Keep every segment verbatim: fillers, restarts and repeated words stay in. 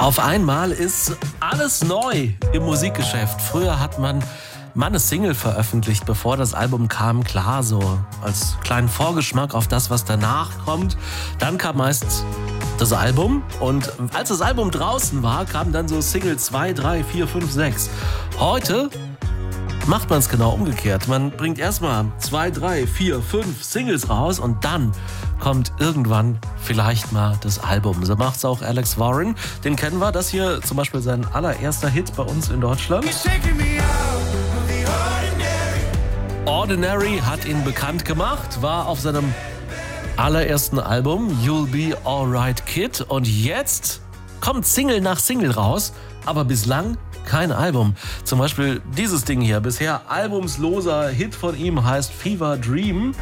Auf einmal ist alles neu im Musikgeschäft. Früher hat man mal eine Single veröffentlicht, bevor das Album kam, klar, so als kleinen Vorgeschmack auf das, was danach kommt. Dann kam meist das Album und als das Album draußen war, kamen dann so Single zwei, drei, vier, fünf, sechs. Heute macht man es genau umgekehrt. Man bringt erstmal zwei, drei, vier, fünf Singles raus und dann kommt irgendwann vielleicht mal das Album. So macht's auch Alex Warren. Den kennen wir. Das hier zum Beispiel sein allererster Hit bei uns in Deutschland. Ordinary hat ihn bekannt gemacht, war auf seinem allerersten Album You'll Be Alright Kid und jetzt kommt Single nach Single raus, aber bislang kein Album. Zum Beispiel dieses Ding hier, bisher albumsloser Hit von ihm, heißt Fever Dream.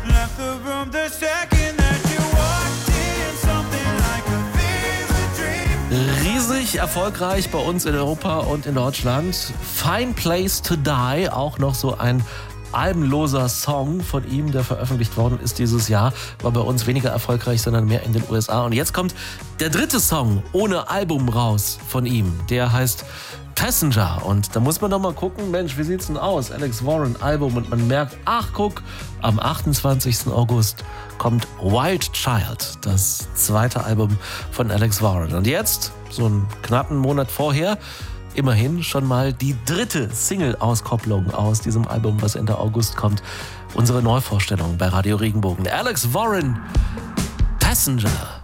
Riesig erfolgreich bei uns in Europa und in Deutschland. Fine Place to Die, auch noch so ein albenloser Song von ihm, der veröffentlicht worden ist dieses Jahr, war bei uns weniger erfolgreich, sondern mehr in den U S A. Und jetzt kommt der dritte Song ohne Album raus von ihm. Der heißt Passenger. Und da muss man doch mal gucken, Mensch, wie sieht's denn aus? Alex Warren Album. Und man merkt, ach guck, am achtundzwanzigsten August kommt Wild Child, das zweite Album von Alex Warren. Und jetzt, so einen knappen Monat vorher, immerhin schon mal die dritte Single-Auskopplung aus diesem Album, was Ende August kommt. Unsere Neuvorstellung bei Radio Regenbogen. Alex Warren, Passenger.